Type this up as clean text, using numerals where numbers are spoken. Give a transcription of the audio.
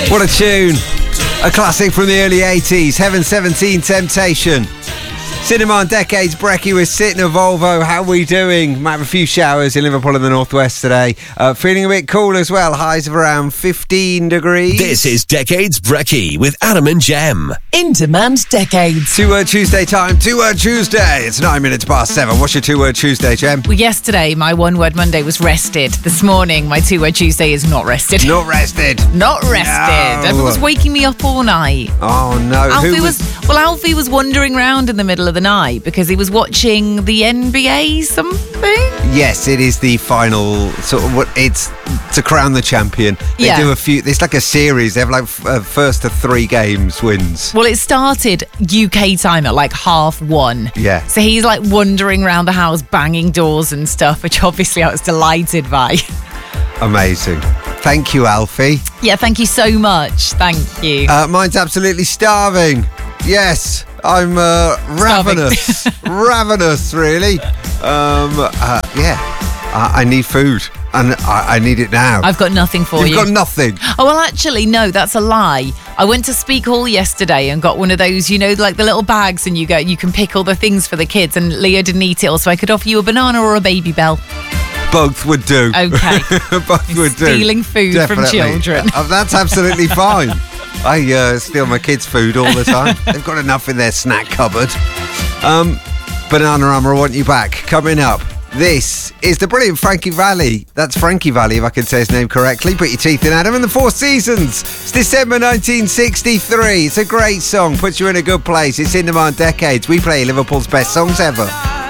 What a tune. A classic from the early 80s. Heaven 17, Temptation. Cinema on Decades, Brekkie with Sit in a Volvo. How we doing? Might have a few showers in Liverpool in the northwest today. Feeling a bit cool as well. Highs of around 15 degrees. This is Decades Brekkie with Adam and Jem. In Demand Decades. Two-word Tuesday time. Two-word Tuesday. It's 9 minutes past 7. What's your two-word Tuesday, Jem? Well, yesterday, my one-word Monday was rested. This morning, my two-word Tuesday is not rested. Not rested. Not rested. No. Everyone was waking me up all night. Oh, no. Alfie was wandering around in the middle of the night because he was watching the NBA something. Yes, it is the final sort of what it's to crown the champion. They do a few. It's like a series. They have like first of 3 games wins. Well, it started UK time at like 1:30. Yeah. So he's like wandering around the house, banging doors and stuff, which obviously I was delighted by. Amazing. Thank you, Alfie. Yeah, thank you so much. Thank you. Mine's absolutely starving. Yes, I'm ravenous. Ravenous, really. I need food. And I need it now. I've got nothing for you. You've got nothing. Oh, well, actually, no, that's a lie. I went to Speak Hall yesterday and got one of those, you know, like the little bags, and you can pick all the things for the kids, and Leo didn't eat it all, so I could offer you a banana or a Baby Bell. Both would do. Okay. Both would do. Stealing food Definitely. from children. That's absolutely fine. I steal my kids' food all the time. They've got enough in their snack cupboard. Bananarama, I want you back. Coming up, this is the brilliant Frankie Valli. That's Frankie Valli, if I can say his name correctly. Put your teeth in, Adam, and the Four Seasons. It's December 1963. It's a great song. Puts you in a good place. It's In Demand Decades. We play Liverpool's best songs ever.